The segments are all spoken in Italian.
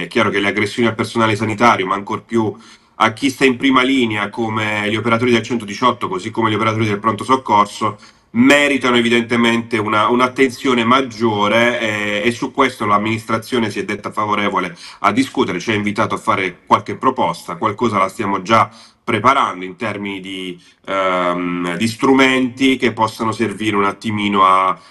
è chiaro che le aggressioni al personale sanitario, ma ancor più a chi sta in prima linea come gli operatori del 118, così come gli operatori del pronto soccorso, meritano evidentemente un'attenzione maggiore e su questo l'amministrazione si è detta favorevole a discutere, ci ha invitato a fare qualche proposta, qualcosa la stiamo già preparando in termini di strumenti che possano servire un attimino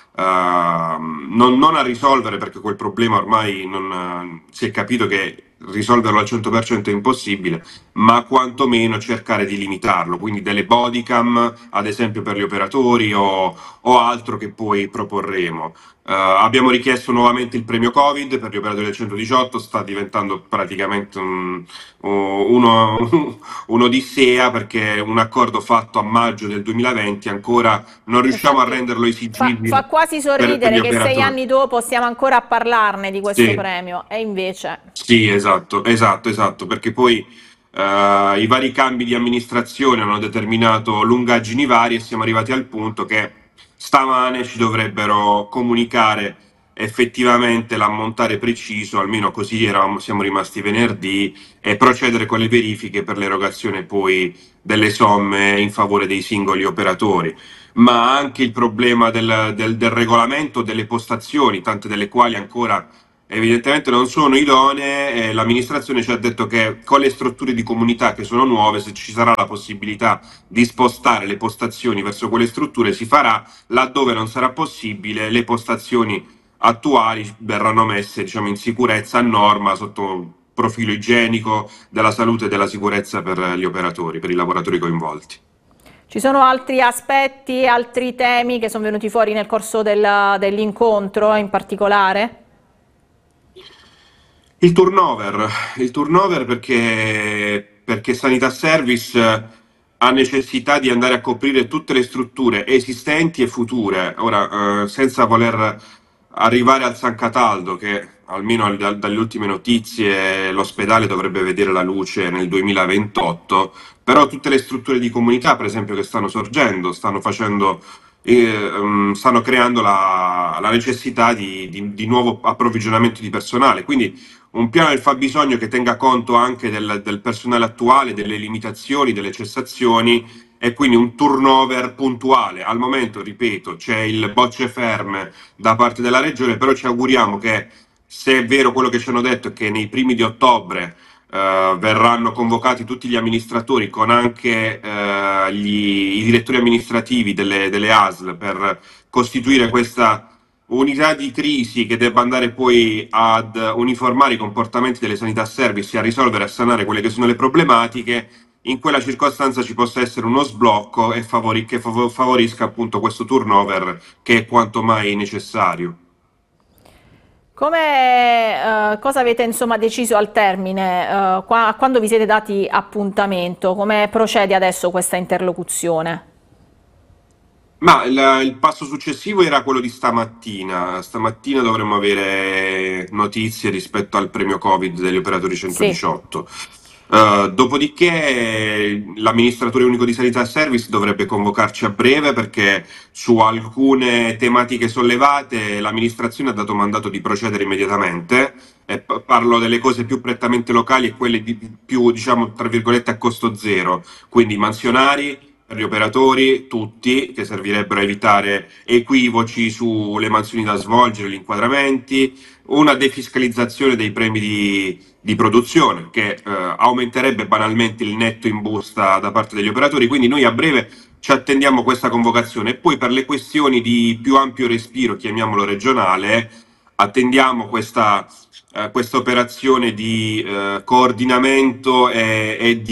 non a risolvere, perché quel problema ormai si è capito che risolverlo al 100% è impossibile, ma quantomeno cercare di limitarlo, quindi delle bodycam ad esempio per gli operatori o altro che poi proporremo. Abbiamo richiesto nuovamente il premio Covid per gli operatori del 118, sta diventando praticamente un'odissea, perché un accordo fatto a maggio del 2020 ancora non riusciamo a Infatti renderlo fa esigibile quasi per gli sorridere che sei operatori. anni dopo stiamo ancora a parlarne di questo Sì. premio, e invece... Sì, esatto, perché poi i vari cambi di amministrazione hanno determinato lungaggini varie e siamo arrivati al punto che stamane ci dovrebbero comunicare effettivamente l'ammontare preciso, almeno così siamo rimasti venerdì, e procedere con le verifiche per l'erogazione poi delle somme in favore dei singoli operatori. Ma anche il problema del regolamento delle postazioni, tante delle quali ancora evidentemente non sono idonee, e l'amministrazione ci ha detto che con le strutture di comunità che sono nuove, se ci sarà la possibilità di spostare le postazioni verso quelle strutture si farà, laddove non sarà possibile le postazioni attuali verranno messe, diciamo, in sicurezza a norma sotto profilo igienico, della salute e della sicurezza per gli operatori, per i lavoratori coinvolti. Ci sono altri aspetti, altri temi che sono venuti fuori nel corso dell'incontro in particolare? Il turnover perché Sanità Service ha necessità di andare a coprire tutte le strutture esistenti e future. Ora, senza voler arrivare al San Cataldo, che almeno dalle ultime notizie l'ospedale dovrebbe vedere la luce nel 2028, però tutte le strutture di comunità, per esempio, che stanno sorgendo, stanno creando la necessità di nuovo approvvigionamento di personale. Quindi un piano del fabbisogno che tenga conto anche del personale attuale, delle limitazioni, delle cessazioni, e quindi un turnover puntuale. Al momento, ripeto, c'è il bocce ferme da parte della regione, però ci auguriamo che, se è vero quello che ci hanno detto, è che nei primi di ottobre verranno convocati tutti gli amministratori con anche i direttori amministrativi delle ASL per costituire questa unità di crisi che debba andare poi ad uniformare i comportamenti delle sanità service e a risolvere e a sanare quelle che sono le problematiche. In quella circostanza ci possa essere uno sblocco e che favorisca appunto questo turnover che è quanto mai necessario. Cosa avete insomma deciso al termine? Quando vi siete dati appuntamento? Come procede adesso questa interlocuzione? Ma il passo successivo era quello di stamattina. Stamattina dovremmo avere notizie rispetto al premio Covid degli operatori Sì. 118. Dopodiché l'amministratore unico di sanità e service dovrebbe convocarci a breve, perché su alcune tematiche sollevate l'amministrazione ha dato mandato di procedere immediatamente. E parlo delle cose più prettamente locali e quelle più, diciamo, tra virgolette, a costo zero, quindi mansionari per gli operatori, tutti, che servirebbero a evitare equivoci sulle mansioni da svolgere, gli inquadramenti, una defiscalizzazione dei premi di produzione che aumenterebbe banalmente il netto in busta da parte degli operatori. Quindi noi a breve ci attendiamo questa convocazione, e poi per le questioni di più ampio respiro, chiamiamolo regionale, attendiamo questa operazione di coordinamento e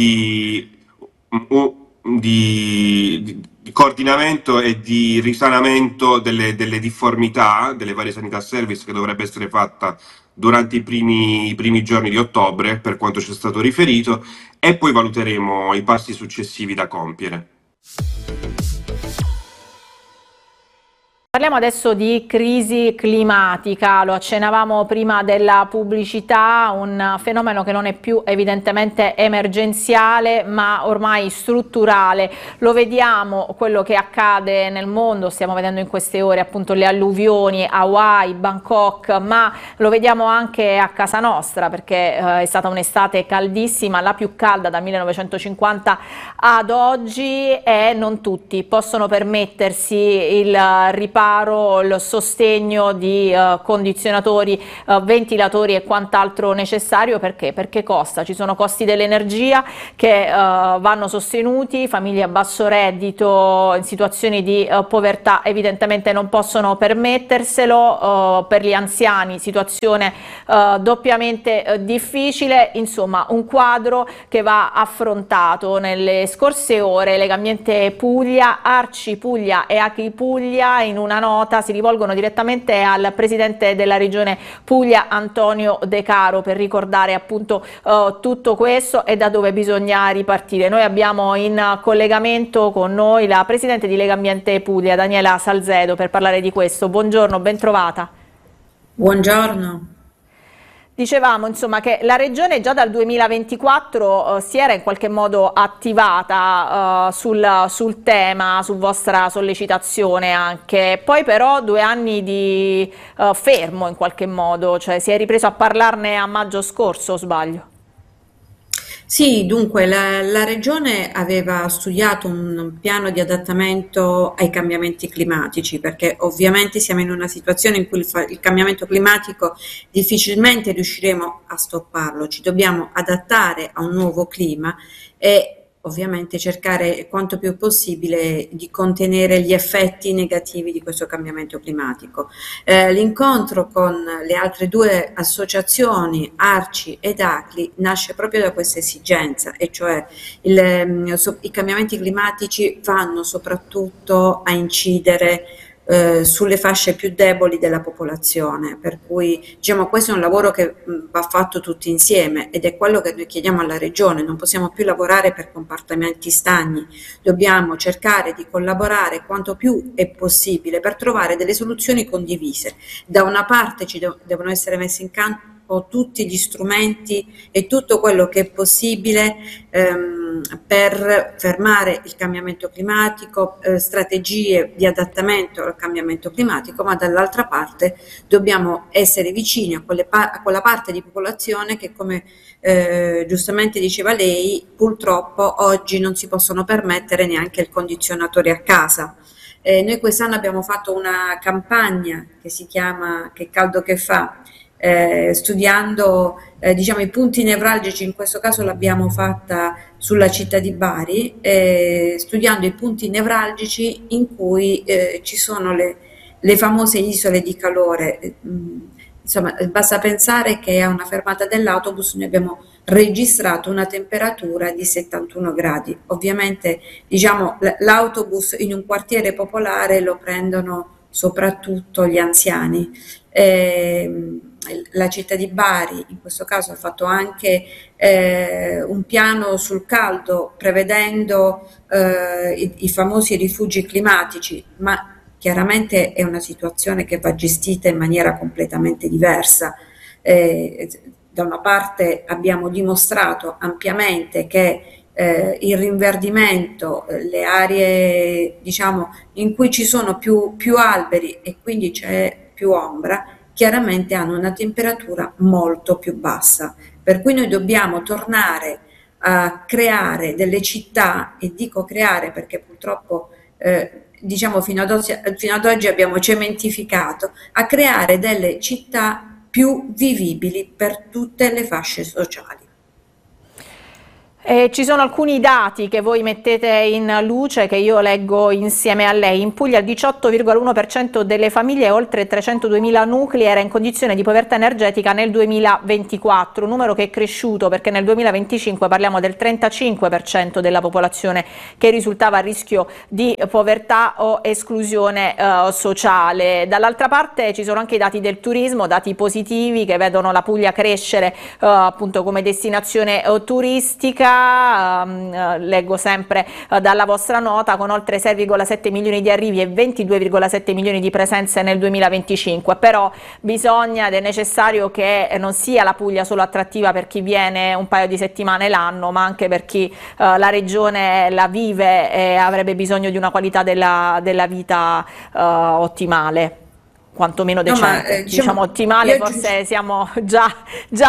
di coordinamento e di risanamento delle difformità delle varie sanità service, che dovrebbe essere fatta durante i primi giorni di ottobre, per quanto ci è stato riferito, e poi valuteremo i passi successivi da compiere. Parliamo adesso di crisi climatica, lo accennavamo prima della pubblicità, un fenomeno che non è più evidentemente emergenziale ma ormai strutturale. Lo vediamo quello che accade nel mondo, stiamo vedendo in queste ore appunto le alluvioni, Hawaii, Bangkok, ma lo vediamo anche a casa nostra perché è stata un'estate caldissima, la più calda dal 1950 ad oggi, e non tutti possono permettersi il riparo, il sostegno di condizionatori, ventilatori e quant'altro necessario. Perché? Perché costa, ci sono costi dell'energia che vanno sostenuti, famiglie a basso reddito in situazioni di povertà evidentemente non possono permetterselo, per gli anziani situazione doppiamente difficile, insomma un quadro che va affrontato. Nelle scorse ore Legambiente Puglia, Arci Puglia e Acri Puglia in una nota si rivolgono direttamente al presidente della regione Puglia Antonio De Caro per ricordare appunto tutto questo e da dove bisogna ripartire. Noi abbiamo in collegamento con noi la presidente di Legambiente Puglia, Daniela Salzedo, per parlare di questo. Buongiorno, ben trovata. Buongiorno. Dicevamo insomma che la regione già dal 2024 si era in qualche modo attivata sul tema, su vostra sollecitazione anche, poi però 2 anni di fermo in qualche modo, cioè si è ripreso a parlarne a maggio scorso, o sbaglio? Sì, dunque la Regione aveva studiato un piano di adattamento ai cambiamenti climatici, perché ovviamente siamo in una situazione in cui il cambiamento climatico difficilmente riusciremo a stopparlo, ci dobbiamo adattare a un nuovo clima e ovviamente cercare quanto più possibile di contenere gli effetti negativi di questo cambiamento climatico. L'incontro con le altre 2 associazioni, Arci ed Acli, nasce proprio da questa esigenza, e cioè i cambiamenti climatici vanno soprattutto a incidere sulle fasce più deboli della popolazione, per cui diciamo questo è un lavoro che va fatto tutti insieme ed è quello che noi chiediamo alla Regione. Non possiamo più lavorare per compartimenti stagni, dobbiamo cercare di collaborare quanto più è possibile per trovare delle soluzioni condivise. Da una parte devono essere messi in campo tutti gli strumenti e tutto quello che è possibile per fermare il cambiamento climatico, strategie di adattamento al cambiamento climatico, ma dall'altra parte dobbiamo essere vicini a quella parte di popolazione che, come giustamente diceva lei, purtroppo oggi non si possono permettere neanche il condizionatore a casa. Noi quest'anno abbiamo fatto una campagna che si chiama Che caldo che fa, studiando diciamo i punti nevralgici. In questo caso l'abbiamo fatta sulla città di Bari, studiando i punti nevralgici in cui ci sono le famose isole di calore. Insomma, basta pensare che a una fermata dell'autobus noi abbiamo registrato una temperatura di 71 gradi. Ovviamente diciamo l'autobus in un quartiere popolare lo prendono soprattutto gli anziani. La città di Bari in questo caso ha fatto anche un piano sul caldo, prevedendo i famosi rifugi climatici, ma chiaramente è una situazione che va gestita in maniera completamente diversa. Da una parte abbiamo dimostrato ampiamente che il rinverdimento, le aree diciamo in cui ci sono più alberi e quindi c'è più ombra, chiaramente hanno una temperatura molto più bassa, per cui noi dobbiamo tornare a creare delle città, e dico creare perché purtroppo diciamo fino ad oggi abbiamo cementificato, a creare delle città più vivibili per tutte le fasce sociali. Ci sono alcuni dati che voi mettete in luce che io leggo insieme a lei. In Puglia il 18,1% delle famiglie, oltre 302.000 nuclei, era in condizione di povertà energetica nel 2024, un numero che è cresciuto perché nel 2025 parliamo del 35% della popolazione che risultava a rischio di povertà o esclusione sociale. Dall'altra parte ci sono anche i dati del turismo, dati positivi che vedono la Puglia crescere appunto come destinazione turistica. crescerà, leggo sempre dalla vostra nota, con oltre 6,7 milioni di arrivi e 22,7 milioni di presenze nel 2025, però bisogna ed è necessario che non sia la Puglia solo attrattiva per chi viene un paio di settimane l'anno, ma anche per chi la regione la vive e avrebbe bisogno di una qualità della vita ottimale, quantomeno No, ma decente. diciamo, Diciamo ottimale, io forse aggiungo. siamo già